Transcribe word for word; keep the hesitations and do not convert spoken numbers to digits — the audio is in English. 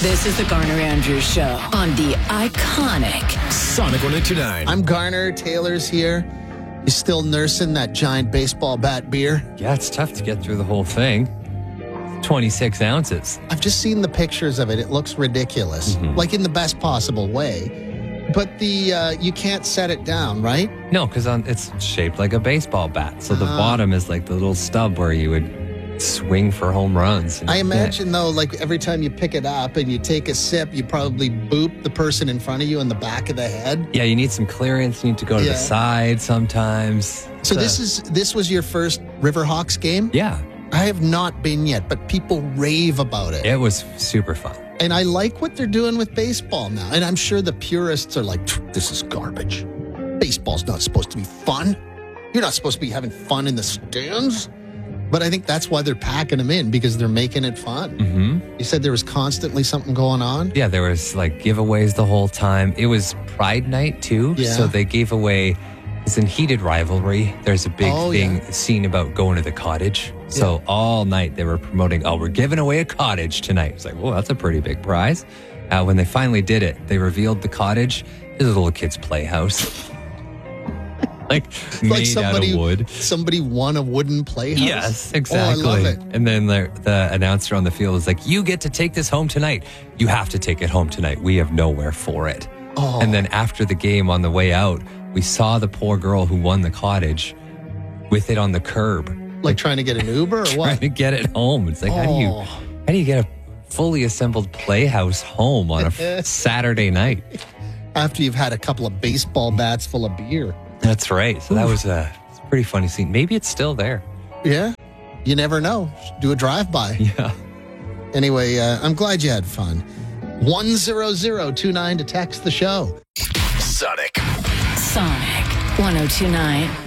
This is the Garner Andrews Show on the iconic Sonic one oh two nine. I'm Garner. Taylor's here. You still nursing that giant baseball bat beer? Yeah, it's tough to get through the whole thing. twenty-six ounces. I've just seen the pictures of it. It looks ridiculous, mm-hmm. like in the best possible way. But the uh, you can't set it down, right? No, because it's shaped like a baseball bat. So the uh, bottom is like the little stub where you would swing for home runs. I imagine, yeah. though, like every time you pick it up and you take a sip, you probably boop the person in front of you in the back of the head. Yeah, you need some clearance. You need to go to yeah. the side sometimes. So this is this was your first Riverhawks game? Yeah. I have not been yet, but people rave about it. It was super fun. And I like what they're doing with baseball now. And I'm sure the purists are like, this is garbage. Baseball's not supposed to be fun. You're not supposed to be having fun in the stands. But I think that's why they're packing them in, because they're making it fun. Mm-hmm. You said there was constantly something going on? Yeah, there was like giveaways the whole time. It was Pride Night too. Yeah. So they gave away, it's in heated rivalry. There's a big oh, thing, yeah. scene about going to the cottage. So yeah. all night they were promoting, oh, we're giving away a cottage tonight. It's like, well, that's a pretty big prize. Uh, when they finally did it, they revealed the cottage is a little kid's playhouse. like, like made somebody, out of wood. Somebody won a wooden playhouse? Yes, exactly. Oh, I love it. And then the, the announcer on the field was like, you get to take this home tonight. You have to take it home tonight. We have nowhere for it. Oh. And then after the game on the way out, we saw the poor girl who won the cottage with it on the curb. Like, like trying to get an Uber or what? Trying to get it home. It's like, oh. how do you how do you get a fully assembled playhouse home on a Saturday night? After you've had a couple of baseball bats full of beer. That's right. So Ooh. that was a, a pretty funny scene. Maybe it's still there. Yeah. You never know. Do a drive-by. Yeah. Anyway, uh, I'm glad you had fun. one zero zero two nine to text the show. Sonic. Sonic one oh two nine.